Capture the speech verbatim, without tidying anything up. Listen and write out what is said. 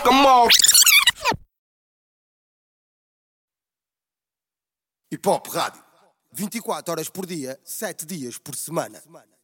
Come on. Hip Hop Rádio. vinte e quatro horas por dia, sete dias por semana.